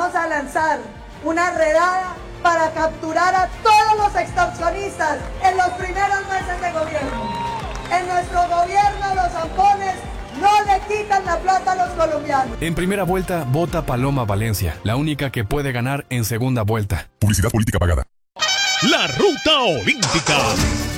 vamos a lanzar una redada para capturar a todos los extorsionistas en los primeros meses de gobierno. En nuestro gobierno los zampones no le quitan la plata a los colombianos. En primera vuelta, vota Paloma Valencia, la única que puede ganar en segunda vuelta. Publicidad política pagada. La Ruta Olímpica.